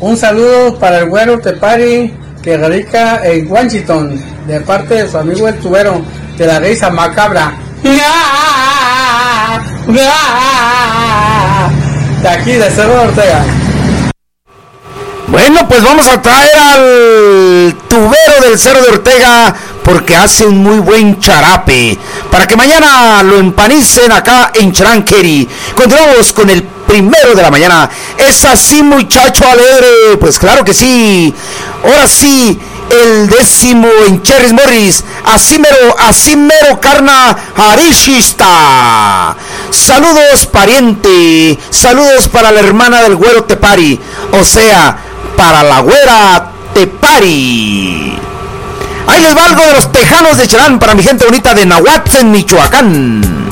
Un saludo para el güero Tepari que radica en Washington, de parte de su amigo el tubero de la risa macabra. De aquí, de Cerro de Ortega. Bueno, pues vamos a traer al tubero del Cerro de Ortega porque hace un muy buen charape para que mañana lo empanicen acá en Charanqueri. Continuamos con el primero de la mañana. Es así, muchacho alegre. Pues claro que sí. Ahora sí, el 10º en Cherry Morris. Así mero carna arishista. Saludos, pariente. Saludos para la hermana del güero Tepari. O sea, para la güera Tepari. Ahí les va algo de los tejanos de Chalán para mi gente bonita de Nahuatl, en Michoacán.